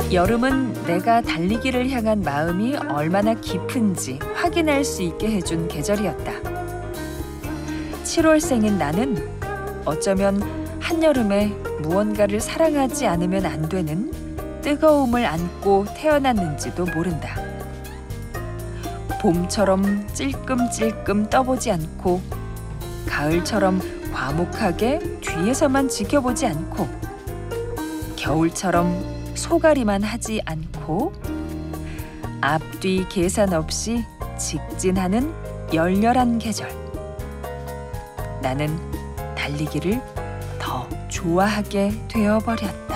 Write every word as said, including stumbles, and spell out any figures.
여름은 내가 달리기를 향한 마음이 얼마나 깊은지 확인할 수 있게 해준 계절이었다. 칠월생인 나는 어쩌면 한여름에 무언가를 사랑하지 않으면 안 되는 뜨거움을 안고 태어났는지도 모른다. 봄처럼 찔끔찔끔 떠보지 않고 가을처럼 과묵하게 뒤에서만 지켜보지 않고 겨울처럼 소가리만 하지 않고 앞뒤 계산 없이 직진하는 열렬한 계절. 나는 달리기를 더 좋아하게 되어버렸다.